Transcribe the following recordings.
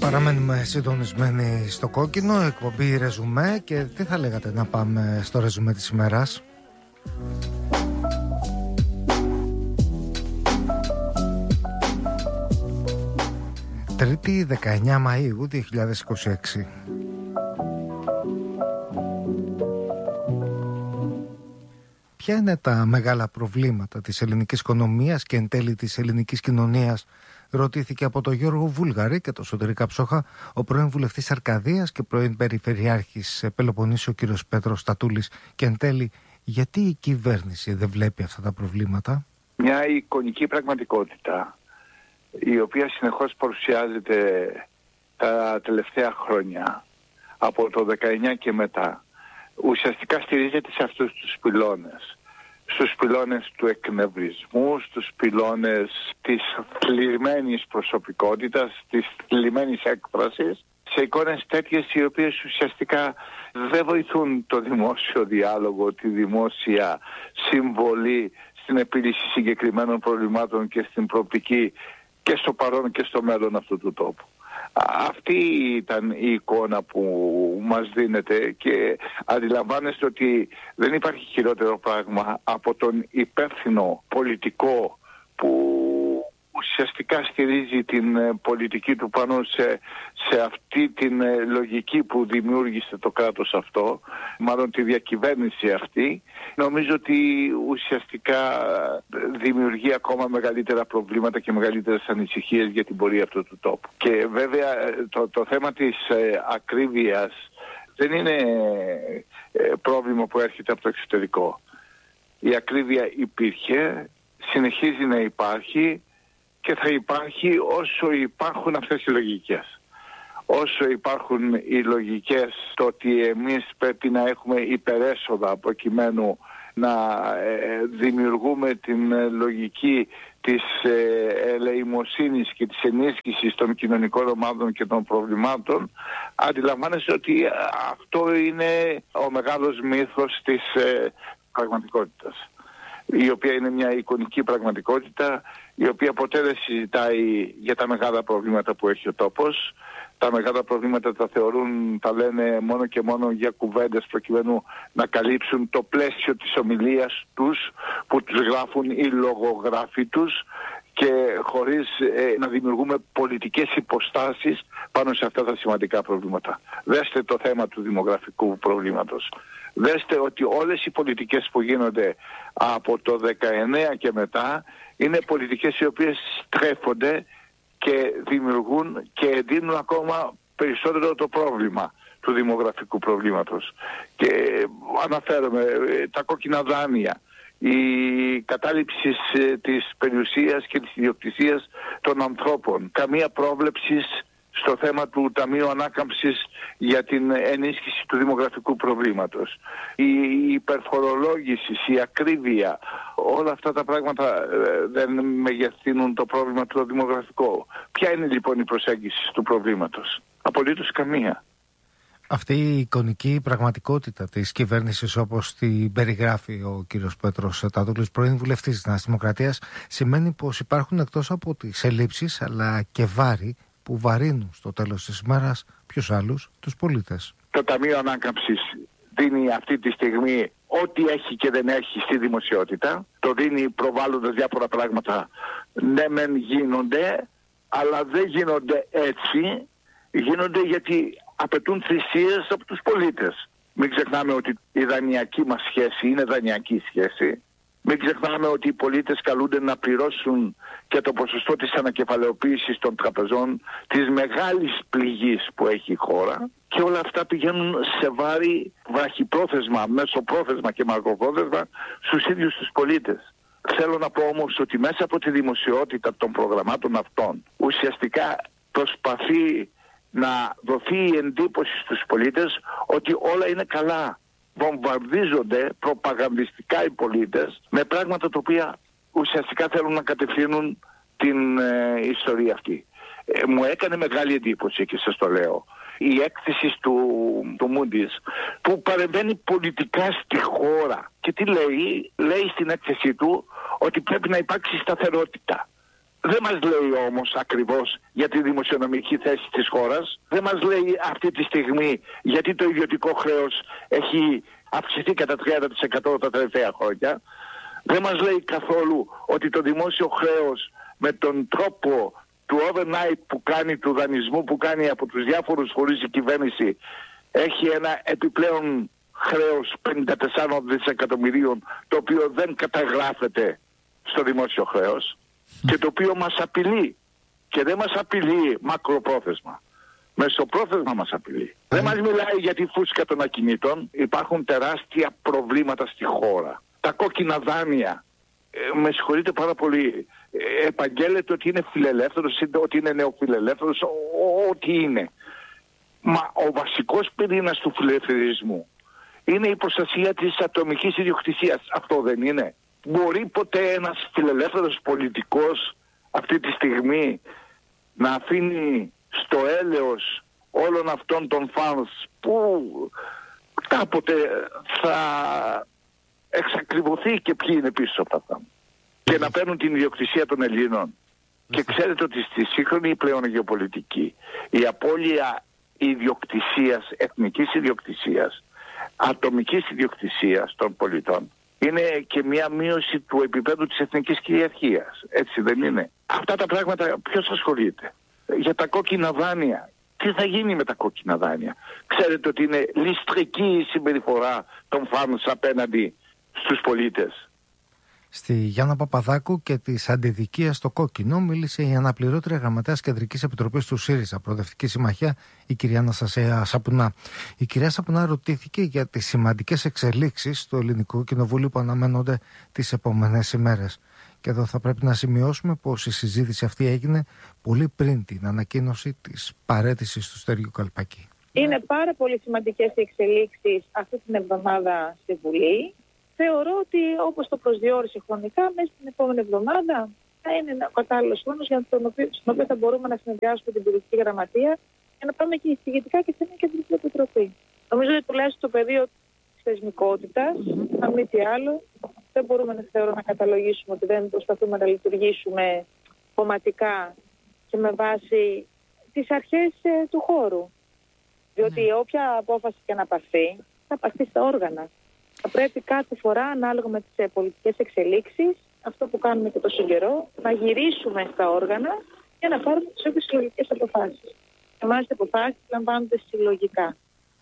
Παραμένουμε συντονισμένοι στο κόκκινο, εκπομπή Ρεζουμέ, και τι θα λέγατε να πάμε στο Ρεζουμέ της ημέρας? Τρίτη 19 Μαΐου 2026. Ποια είναι τα μεγάλα προβλήματα της ελληνικής οικονομίας και εν τέλει της ελληνικής κοινωνίας? Ρωτήθηκε από τον Γιώργο Βούλγαρη και τον Σωτήρη Καψόχα ο πρώην βουλευτής Αρκαδίας και πρώην περιφερειάρχης Πελοποννήσου, ο κύριος Πέτρος Στατούλης. Και εν τέλει, γιατί η κυβέρνηση δεν βλέπει αυτά τα προβλήματα? Μια εικονική πραγματικότητα, η οποία συνεχώς παρουσιάζεται τα τελευταία χρόνια, από το 19 και μετά, ουσιαστικά στηρίζεται σε αυτούς τους πυλώνες. Στους πυλώνες του εκνευρισμού, στους πυλώνες της θλιμμένης προσωπικότητας, της θλιμμένης έκφρασης, σε εικόνες τέτοιες οι οποίες ουσιαστικά δεν βοηθούν το δημόσιο διάλογο, τη δημόσια συμβολή στην επίλυση συγκεκριμένων προβλημάτων και στην προοπτική και στο παρόν και στο μέλλον αυτού του τόπου. Αυτή ήταν η εικόνα που μας δίνεται και αντιλαμβάνεστε ότι δεν υπάρχει χειρότερο πράγμα από τον υπεύθυνο πολιτικό που ουσιαστικά στηρίζει την πολιτική του πάνω σε αυτή την λογική που δημιούργησε το κράτος αυτό, μάλλον τη διακυβέρνηση αυτή. Νομίζω ότι ουσιαστικά δημιουργεί ακόμα μεγαλύτερα προβλήματα και μεγαλύτερες ανησυχίες για την πορεία αυτού του τόπου. Και βέβαια το θέμα της ακρίβειας δεν είναι πρόβλημα που έρχεται από το εξωτερικό. Η ακρίβεια υπήρχε, συνεχίζει να υπάρχει και θα υπάρχει όσο υπάρχουν αυτές οι λογικές. Όσο υπάρχουν οι λογικές το ότι εμείς πρέπει να έχουμε υπερέσοδα προκειμένου να δημιουργούμε την λογική της ελεημοσύνης και της ενίσχυσης των κοινωνικών ομάδων και των προβλημάτων, αντιλαμβάνεστε ότι αυτό είναι ο μεγάλος μύθος της πραγματικότητας, η οποία είναι μια εικονική πραγματικότητα, η οποία ποτέ δεν συζητάει για τα μεγάλα προβλήματα που έχει ο τόπος. Τα μεγάλα προβλήματα τα λένε μόνο και μόνο για κουβέντες προκειμένου να καλύψουν το πλαίσιο της ομιλίας τους που τους γράφουν οι λογογράφοι τους και χωρίς να δημιουργούμε πολιτικές υποστάσεις πάνω σε αυτά τα σημαντικά προβλήματα. Δέστε το θέμα του δημογραφικού προβλήματος. Δέστε ότι όλες οι πολιτικές που γίνονται από το 19 και μετά είναι πολιτικές οι οποίες στρέφονται και δημιουργούν και δίνουν ακόμα περισσότερο το πρόβλημα του δημογραφικού προβλήματος. Και αναφέρομαι τα κόκκινα δάνεια, η κατάληψη της περιουσίας και της ιδιοκτησίας των ανθρώπων, καμία πρόβλεψη στο θέμα του Ταμείου Ανάκαμψης για την ενίσχυση του δημογραφικού προβλήματος, η υπερφορολόγηση, η ακρίβεια, όλα αυτά τα πράγματα δεν μεγεθύνουν το πρόβλημα του δημογραφικού. Ποια είναι λοιπόν η προσέγγιση του προβλήματος? Απολύτως καμία. Αυτή η εικονική πραγματικότητα της κυβέρνησης όπως την περιγράφει ο κύριος Πέτρος Στατούλης, πρώην βουλευτής της Νέας Δημοκρατίας, σημαίνει πως υπάρχουν εκτός από τις ελλείψεις αλλά και βάρη που βαρύνουν στο τέλος της ημέρας ποιους άλλους? Τους πολίτες. Το Ταμείο Ανάκαμψης δίνει αυτή τη στιγμή ό,τι έχει και δεν έχει στη δημοσιότητα. Το δίνει προβάλλοντας διάφορα πράγματα. Ναι μεν γίνονται, αλλά δεν γίνονται έτσι. Γίνονται γιατί απαιτούν θυσίες από τους πολίτες. Μην ξεχνάμε ότι η δανειακή μας σχέση είναι δανειακή σχέση. Μην ξεχνάμε ότι οι πολίτες καλούνται να πληρώσουν και το ποσοστό της ανακεφαλαιοποίησης των τραπεζών, της μεγάλης πληγής που έχει η χώρα, και όλα αυτά πηγαίνουν σε βάρη βραχυπρόθεσμα, μεσοπρόθεσμα και μακροπρόθεσμα στους ίδιους τους πολίτες. Θέλω να πω όμως ότι μέσα από τη δημοσιότητα των προγραμμάτων αυτών ουσιαστικά προσπαθεί να δοθεί η εντύπωση στους πολίτες ότι όλα είναι καλά. Βομβαρδίζονται προπαγανδιστικά οι πολίτες με πράγματα τα οποία ουσιαστικά θέλουν να κατευθύνουν την ιστορία αυτή. Μου έκανε μεγάλη εντύπωση και σας το λέω η έκθεση του Moody's που παρεμβαίνει πολιτικά στη χώρα. Και τι λέει? Λέει στην έκθεση του ότι πρέπει να υπάρξει σταθερότητα. Δεν μας λέει όμως ακριβώς για τη δημοσιονομική θέση της χώρας. Δεν μας λέει αυτή τη στιγμή γιατί το ιδιωτικό χρέος έχει αυξηθεί κατά 30% τα τελευταία χρόνια. Δεν μας λέει καθόλου ότι το δημόσιο χρέος με τον τρόπο του overnight που κάνει, του δανεισμού που κάνει από τους διάφορους φορείς η κυβέρνηση, έχει ένα επιπλέον χρέος 54 δισεκατομμυρίων, το οποίο δεν καταγράφεται στο δημόσιο χρέος και το οποίο μας απειλεί. Και δεν μας απειλεί μακροπρόθεσμα. Μεσοπρόθεσμα μας απειλεί. Δεν μας μιλάει για τη φούσκα των ακινήτων. Υπάρχουν τεράστια προβλήματα στη χώρα. Τα κόκκινα δάνεια. Με συγχωρείτε πάρα πολύ. Επαγγέλλεται ότι είναι φιλελεύθερος, ότι είναι νεοφιλελεύθερος, ό,τι είναι. Μα ο βασικός πυρήνας του φιλελευθερισμού είναι η προστασία της ατομικής ιδιοκτησίας. Αυτό δεν είναι? Μπορεί ποτέ ένας φιλελεύθερος πολιτικός αυτή τη στιγμή να αφήνει στο έλεος όλων αυτών των φανς που κάποτε θα εξακριβωθεί και ποιοι είναι πίσω από αυτά και να παίρνουν την ιδιοκτησία των Ελλήνων? Και ξέρετε ότι στη σύγχρονη πλέον γεωπολιτική η απώλεια ιδιοκτησίας, εθνικής ιδιοκτησίας, ατομικής ιδιοκτησίας των πολιτών είναι και μια μείωση του επίπεδου της εθνικής κυριαρχίας. Έτσι δεν είναι? Αυτά τα πράγματα ποιος ασχολείται? Για τα κόκκινα δάνεια. Τι θα γίνει με τα κόκκινα δάνεια? Ξέρετε ότι είναι ληστρική η συμπεριφορά των φάνους απέναντι στους πολίτες. Στη Γιάννα Παπαδάκου και τη αντιδικία στο κόκκινο μίλησε η αναπληρώτρια γραμματέας Κεντρικής Επιτροπής του ΣΥΡΙΖΑ, Προοδευτική Συμμαχία, η κυρία Αναστασία Σαπουνά. Η κυρία Σαπουνά ρωτήθηκε για τις σημαντικές εξελίξεις στο Ελληνικό Κοινοβούλιο που αναμένονται τις επόμενες ημέρες. Και εδώ θα πρέπει να σημειώσουμε πως η συζήτηση αυτή έγινε πολύ πριν την ανακοίνωση της παραίτησης του Στέργιου Καλπάκη. Είναι πάρα πολύ σημαντικές οι εξελίξεις αυτή την εβδομάδα στη Βουλή. Θεωρώ ότι όπως το προσδιορίσε χρονικά, μέσα στην επόμενη εβδομάδα θα είναι ένα κατάλληλος χρόνος για τον οποίο θα μπορούμε να συνεδριάσουμε την Υπουργική Γραμματεία για να πάμε και εισηγητικά και σε μια Κεντρική Επιτροπή. Νομίζω ότι τουλάχιστον το πεδίο της θεσμικότητας, αν μη τι άλλο, δεν μπορούμε να καταλογίσουμε ότι δεν προσπαθούμε να λειτουργήσουμε κομματικά και με βάση τις αρχές του χώρου. Διότι όποια απόφαση και να πάρθει, θα πάρθει στα όργανα. Θα πρέπει κάθε φορά, ανάλογα με τις πολιτικές εξελίξεις, αυτό που κάνουμε και τόσο καιρό, να γυρίσουμε στα όργανα για να πάρουμε τις όποιες συλλογικές αποφάσεις. Και μάλιστα αποφάσεις λαμβάνονται συλλογικά.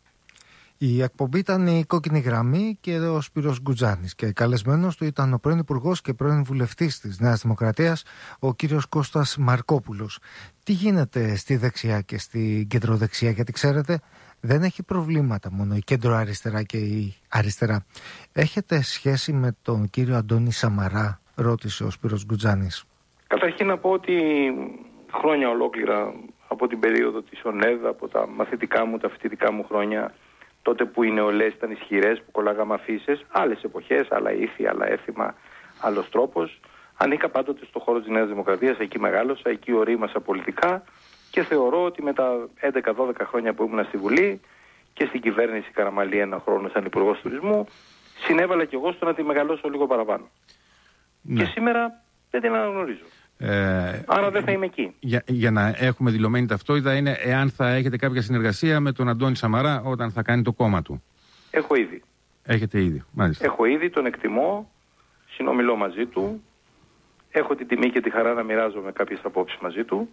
Η εκπομπή ήταν η Κόκκινη Γραμμή και ο Σπύρος Γκουτζάνης και καλεσμένος του ήταν ο πρώην Υπουργός και πρώην Βουλευτής της Νέας Δημοκρατίας, ο κύριος Κώστας Μαρκόπουλος. Τι γίνεται στη δεξιά και στη κεντροδεξιά? Γιατί ξέρετε, δεν έχει προβλήματα μόνο η κέντρο-αριστερά και η αριστερά. Έχετε σχέση με τον κύριο Αντώνη Σαμαρά? Ρώτησε ο Σπύρος Γκουτζάνης. Καταρχήν να πω ότι χρόνια ολόκληρα από την περίοδο της ΟΝΕΔ, από τα μαθητικά μου, τα φοιτητικά μου χρόνια, τότε που οι νεολαίες ήταν ισχυρές, που κολλάγαμε αφήσεις, άλλες εποχές, άλλα ήθη, άλλα έθιμα, άλλος τρόπος. Ανήκα πάντοτε στο χώρο της Νέας Δημοκρατίας, εκεί μεγάλωσα, εκεί ορίμασα πολιτικά και θεωρώ ότι με τα 11-12 χρόνια που ήμουν στη Βουλή και στην κυβέρνηση Καραμαλή ένα χρόνο σαν Υπουργός Τουρισμού, συνέβαλα κι εγώ στο να τη μεγαλώσω λίγο παραπάνω. Ναι. Και σήμερα δεν την αναγνωρίζω. Άρα δεν θα είμαι εκεί. Για να έχουμε δηλωμένη ταυτότητα είναι εάν θα έχετε κάποια συνεργασία με τον Αντώνη Σαμαρά όταν θα κάνει το κόμμα του. Έχω ήδη. Έχετε ήδη, μάλιστα. Έχω ήδη, τον εκτιμώ, συνομιλώ μαζί του, έχω την τιμή και τη χαρά να μοιράζομαι κάποιες απόψεις μαζί του,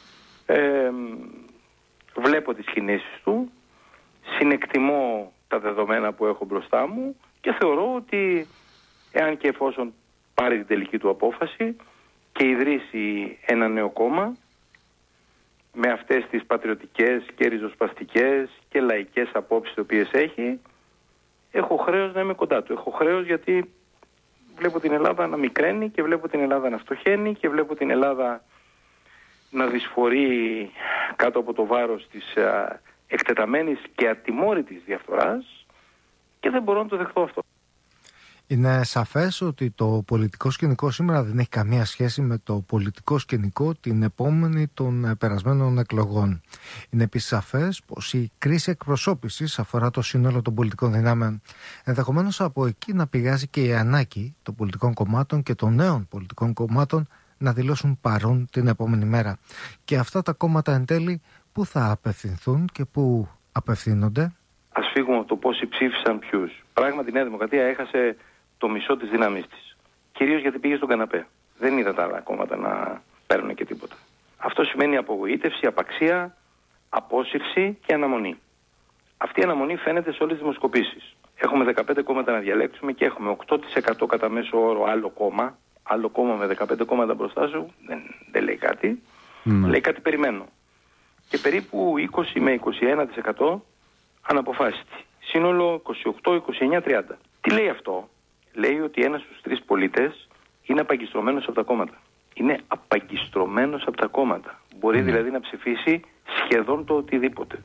βλέπω τις κινήσεις του, συνεκτιμώ τα δεδομένα που έχω μπροστά μου και θεωρώ ότι εάν και εφόσον πάρει την τελική του απόφαση και ιδρύσει ένα νέο κόμμα με αυτές τις πατριωτικές και ριζοσπαστικές και λαϊκές απόψεις τις οποίες έχει, έχω χρέος να είμαι κοντά του. Έχω χρέος γιατί βλέπω την Ελλάδα να μικραίνει και βλέπω την Ελλάδα να φτωχαίνει και βλέπω την Ελλάδα να δυσφορεί κάτω από το βάρος της εκτεταμένης και ατιμόρυτης διαφθοράς και δεν μπορώ να το δεχτώ αυτό. Είναι σαφές ότι το πολιτικό σκηνικό σήμερα δεν έχει καμία σχέση με το πολιτικό σκηνικό την επόμενη των περασμένων εκλογών. Είναι επίσης σαφές πως η κρίση εκπροσώπησης αφορά το σύνολο των πολιτικών δυνάμεων. Ενδεχομένως από εκεί να πηγάζει και η ανάγκη των πολιτικών κομμάτων και των νέων πολιτικών κομμάτων να δηλώσουν παρόν την επόμενη μέρα. Και αυτά τα κόμματα εν τέλει πού θα απευθυνθούν και πού απευθύνονται? Ας φύγουμε από το πόσοι ψήφισαν ποιους. Πράγματι η Νέα Δημοκρατία έχασε το μισό της δύναμής της. Κυρίως γιατί πήγε στον καναπέ. Δεν είδα τα άλλα κόμματα να παίρνουν και τίποτα. Αυτό σημαίνει απογοήτευση, απαξία, απόσυρση και αναμονή. Αυτή η αναμονή φαίνεται σε όλες τις δημοσκοπήσεις. Έχουμε 15 κόμματα να διαλέξουμε και έχουμε 8% κατά μέσο όρο άλλο κόμμα με 15 κόμματα μπροστά σου δεν λέει κάτι. Λέει κάτι περιμένω. Και περίπου 20 με 21% αναποφάσιστη. Σύνολο 28, 29, 30. Τι λέει αυτό? Λέει ότι ένας στους 3 πολίτες είναι απαγκιστρωμένος από τα κόμματα. Είναι απαγκιστρωμένος από τα κόμματα. Μπορεί δηλαδή να ψηφίσει σχεδόν το οτιδήποτε.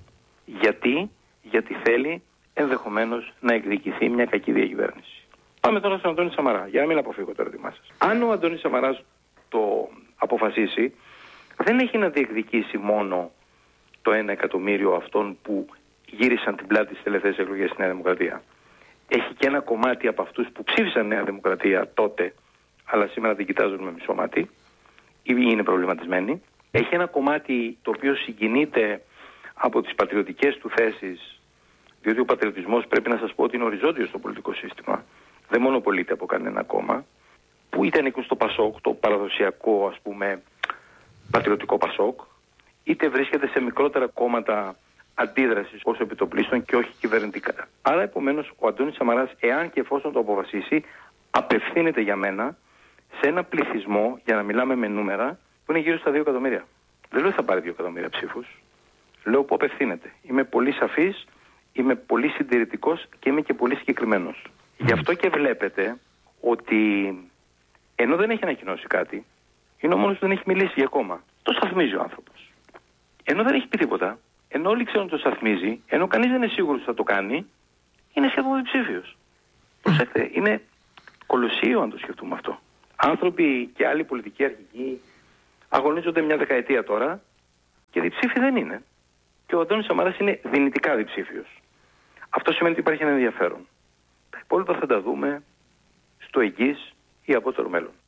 Γιατί θέλει ενδεχομένως να εκδικηθεί μια κακή διακυβέρνηση. Πάμε τώρα στον Αντώνη Σαμαρά, για να μην αποφύγω το ερώτημά σας. Αν ο Αντώνης Σαμαράς το αποφασίσει, δεν έχει να διεκδικήσει μόνο το 1 εκατομμύριο αυτών που γύρισαν την πλάτη στις τελευταίες εκλογές στη Νέα Δημοκρατία. Έχει και ένα κομμάτι από αυτούς που ψήφισαν Νέα Δημοκρατία τότε, αλλά σήμερα την κοιτάζουν με μισό μάτι ή είναι προβληματισμένοι. Έχει ένα κομμάτι το οποίο συγκινείται από τις πατριωτικές του θέσεις, διότι ο πατριωτισμός πρέπει να σας πω ότι είναι οριζόντιος στο πολιτικό σύστημα. Δεν μονοπολείται από κανένα κόμμα, που είτε ανήκουν στο ΠΑΣΟΚ, το παραδοσιακό ας πούμε πατριωτικό ΠΑΣΟΚ, είτε βρίσκεται σε μικρότερα κόμματα αντίδρασης ως επιτοπλίστων και όχι κυβερνητικά. Άρα επομένως ο Αντώνης Σαμαράς, εάν και εφόσον το αποφασίσει, απευθύνεται για μένα σε ένα πληθυσμό, για να μιλάμε με νούμερα, που είναι γύρω στα 2 εκατομμύρια. Δεν λέω ότι θα πάρει 2 εκατομμύρια ψήφους. Λέω που απευθύνεται. Είμαι πολύ σαφής, είμαι πολύ συντηρητικός και είμαι και πολύ συγκεκριμένος. Γι' αυτό και βλέπετε ότι ενώ δεν έχει ανακοινώσει κάτι, είναι ο μόνος που δεν έχει μιλήσει για κόμμα. Το σταθμίζει ο άνθρωπος. Ενώ δεν έχει πει τίποτα, ενώ όλοι ξέρουν ότι το σταθμίζει, ενώ κανείς δεν είναι σίγουρος ότι θα το κάνει, είναι σχεδόν διψήφιος. Προσέξτε, είναι κολοσσίο αν το σκεφτούμε αυτό. Άνθρωποι και άλλοι πολιτικοί αρχηγοί αγωνίζονται μια δεκαετία τώρα και διψήφοι δεν είναι. Και ο Αντώνης Σαμαράς είναι δυνητικά διψήφιος. Αυτό σημαίνει ότι υπάρχει ένα ενδιαφέρον. Τα υπόλοιπα θα τα δούμε στο εγγύς ή απότερο μέλλον.